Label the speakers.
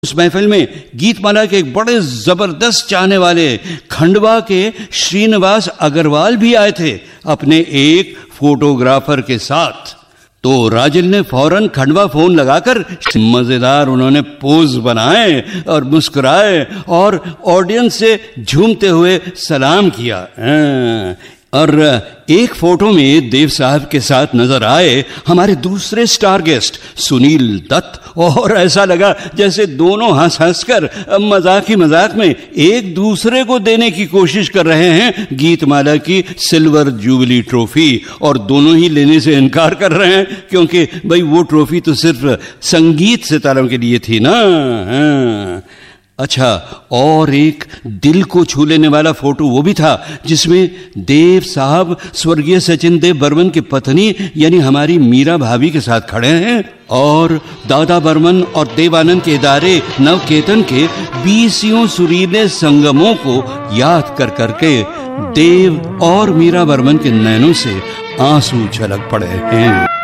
Speaker 1: उस महफिल में गीतमाला के एक बड़े जबरदस्त चाहने वाले खंडवा के श्रीनिवास अग्रवाल भी आए थे अपने एक फोटोग्राफर के साथ। तो राजन ने फौरन खंडवा फोन लगाकर मजेदार उन्होंने पोज बनाए और मुस्कुराए और ऑडियंस से झूमते हुए सलाम किया। और एक फोटो में देव साहब के साथ नजर आए हमारे दूसरे स्टार गेस्ट सुनील दत्त, और ऐसा लगा जैसे दोनों हंस हंसकर मजाक ही मजाक में एक दूसरे को देने की कोशिश कर रहे हैं गीतमाला की सिल्वर जुबली ट्रॉफी, और दोनों ही लेने से इनकार कर रहे हैं क्योंकि भाई वो ट्रॉफी तो सिर्फ संगीत सितारों के लिए थी ना। अच्छा, और एक दिल को छू लेने वाला फोटो वो भी था जिसमें देव साहब स्वर्गीय सचिन देव बर्मन की पत्नी यानी हमारी मीरा भाभी के साथ खड़े हैं, और दादा बर्मन और देवानंद के इदारे नवकेतन के 20 सुरीले संगमों को याद कर करके देव और मीरा बर्मन के नैनों से आंसू छलक पड़े हैं।